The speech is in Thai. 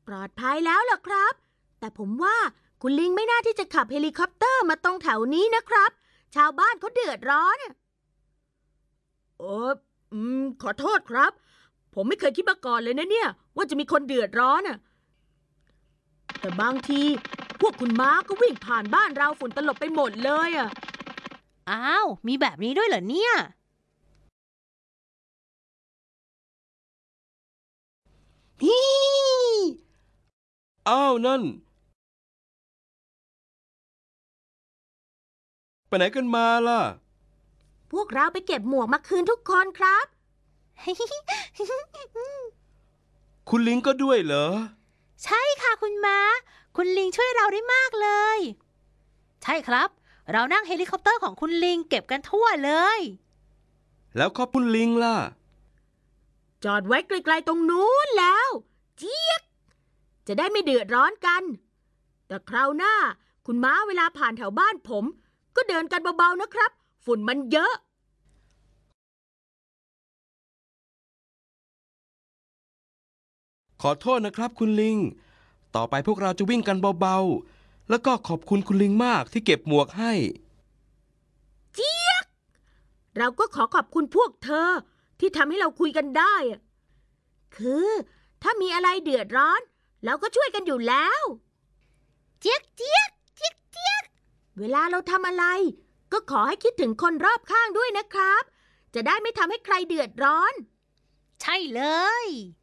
ปลอดภัยแล้วล่ะครับแต่ผมว่าคุณลิงไม่น่าที่จะขับเฮลิคอปเตอร์มาตรงแถวนี้นะครับชาวบ้านเขาเดือดร้อนเออขอโทษครับผมไม่เคยคิดมาก่อนเลยนะเนี่ยว่าจะมีคนเดือดร้อนแต่บางทีพวกคุณม้าก็วิ่งผ่านบ้านเราฝุ่นตลบไปหมดเลยอ้าวมีแบบนี้ด้วยเหรอเนี่ยฮีอ้าวนั่นไปไหนกันมาล่ะพวกเราไปเก็บหมวกมาคืนทุกคนครับคุณลิงก็ด้วยเหรอใช่ค่ะคุณม้าคุณลิงช่วยเราได้มากเลยใช่ครับเรานั่งเฮลิคอปเตอร์ของคุณลิงเก็บกันทั่วเลยแล้วขอบคุณลิงล่ะจอดไว้ไกลๆตรงนู้นแล้วเจี๊ยกจะได้ไม่เดือดร้อนกันแต่คราวหน้าคุณม้าเวลาผ่านแถวบ้านผมก็เดินกันเบาๆนะครับฝุ่นมันเยอะขอโทษนะครับคุณลิงต่อไปพวกเราจะวิ่งกันเบาๆแล้วก็ขอบคุณคุณลิงมากที่เก็บหมวกให้เจี๊ยกเราก็ขอบคุณพวกเธอที่ทำให้เราคุยกันได้คือถ้ามีอะไรเดือดร้อนเราก็ช่วยกันอยู่แล้วเจี๊ยกเจี๊ยกเจี๊ยกเจี๊ยกเวลาเราทำอะไรก็ขอให้คิดถึงคนรอบข้างด้วยนะครับจะได้ไม่ทำให้ใครเดือดร้อนใช่เลย